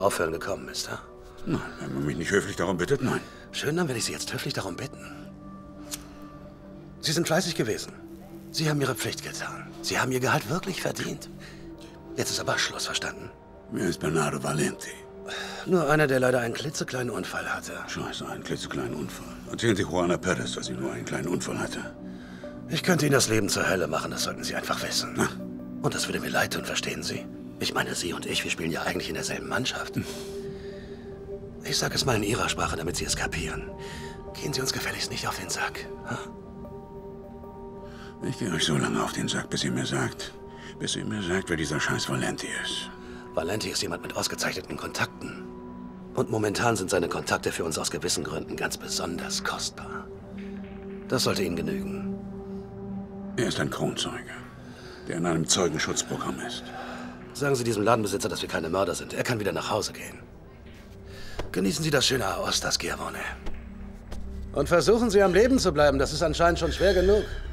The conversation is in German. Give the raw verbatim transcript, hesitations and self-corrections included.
Aufhören gekommen ist, ha? Nein, wenn man mich nicht höflich darum bittet, nein. Schön, dann werde ich Sie jetzt höflich darum bitten. Sie sind fleißig gewesen. Sie haben Ihre Pflicht getan. Sie haben Ihr Gehalt wirklich verdient. Jetzt ist aber Schluss, verstanden? Wer ist Bernardo Valenti? Nur einer, der leider einen klitzekleinen Unfall hatte. Scheiße, einen klitzekleinen Unfall. Erzählen Sie Juana Perez, dass sie nur einen kleinen Unfall hatte. Ich könnte Ihnen das Leben zur Hölle machen, das sollten Sie einfach wissen. Na? Und das würde mir leid tun, verstehen Sie? Ich meine, Sie und ich, wir spielen ja eigentlich in derselben Mannschaft. Ich sage es mal in Ihrer Sprache, damit Sie es kapieren. Gehen Sie uns gefälligst nicht auf den Sack. Ha? Ich gehe euch so lange auf den Sack, bis ihr mir sagt, bis ihr mir sagt, wer dieser scheiß Valenti ist. Valenti ist jemand mit ausgezeichneten Kontakten. Und momentan sind seine Kontakte für uns aus gewissen Gründen ganz besonders kostbar. Das sollte Ihnen genügen. Er ist ein Kronzeuge, der in einem Zeugenschutzprogramm ist. Sagen Sie diesem Ladenbesitzer, dass wir keine Mörder sind. Er kann wieder nach Hause gehen. Genießen Sie das schöne Aosta, Schiavone. Und versuchen Sie, am Leben zu bleiben. Das ist anscheinend schon schwer genug.